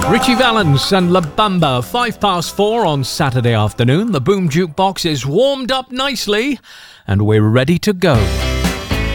Richie Valens and La Bamba, 4:05 on Saturday afternoon. The Boom Jukebox is warmed up nicely and we're ready to go.